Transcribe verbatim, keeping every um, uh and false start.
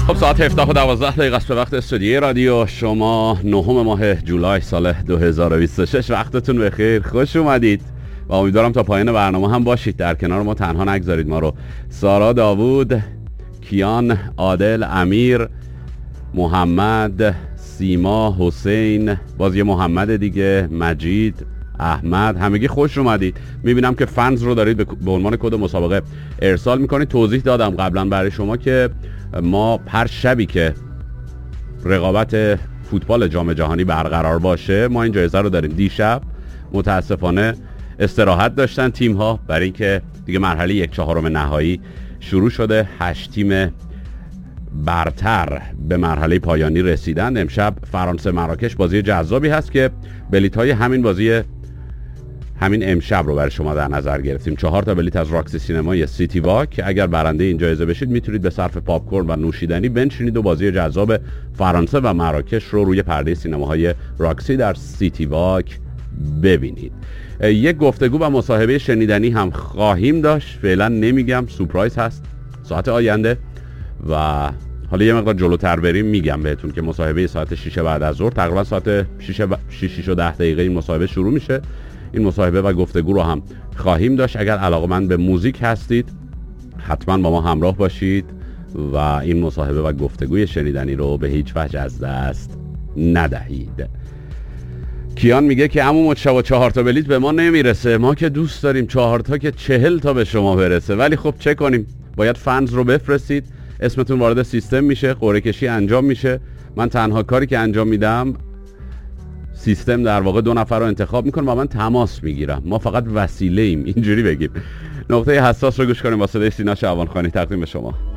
خب ساعت هفده و دوازده دقیقه است به وقت استودیوی رادیو شما، نهم ماه جولای سال دو هزار و بیست و شش. وقتتون بخیر، خوش اومدید و امیدوارم تا پایان برنامه هم باشید. در کنار ما تنها نگذارید ما رو. سارا، داوود، کیان، عادل، امیر، محمد، سیما، حسین، باز یه محمد دیگه، مجید، احمد، همگی خوش اومدید. میبینم که فنز رو دارید به عنوان کد مسابقه ارسال میکنید. توضیح دادم قبلا برای شما که ما هر شبی که رقابت فوتبال جام جهانی برقرار باشه ما این جایزه رو داریم. دیشب متاسفانه استراحت داشتن تیم ها برای اینکه دیگه مرحله یک چهارم نهایی شروع شده. هشت تیم برتر به مرحله پایانی رسیدن. امشب فرانسه مراکش بازی جذابی هست که بلیط های همین بازی همین امشب رو برای شما در نظر گرفتیم. چهار تا بلیط از راکسی سینمای سیتی واک. اگر برنده این جایزه بشید میتونید به صرف پاپ کورن و نوشیدنی بنشینید و بازی جذاب فرانسه و مراکش رو روی پرده سینماهای راکسی در سیتی واک ببینید. یک گفتگو و مصاحبه شنیدنی هم خواهیم داشت، فعلا نمیگم، سورپرایز هست ساعت آینده و حالا یه مقدار جلوتر بریم میگم بهتون که مصاحبه ساعت شش بعد از ظهر، تقریبا ساعت شش و ده دقیقه این مصاحبه شروع میشه. این مصاحبه و گفتگو رو هم خواهیم داشت. اگر علاقه‌مند به موزیک هستید حتما با ما همراه باشید و این مصاحبه و گفتگوی شنیدنی رو به هیچ وجه از دست ندهید. کیان میگه که عمو مجتبی چهار تا بلیط به ما نمیرسه، ما که دوست داریم چهار تا که چهل تا به شما برسه، ولی خب چه کنیم، باید فنز رو بفرستید، اسمتون وارد سیستم میشه، قرعه کشی انجام میشه. من تنها کاری که انجام میدم سیستم در واقع دو نفر رو انتخاب میکنه و من تماس میگیرم، ما فقط وسیله ایم، اینجوری بگیم. نقطه حساس رو گوش کنیم با صدای سینا شعبانخانی تقدیم به شما.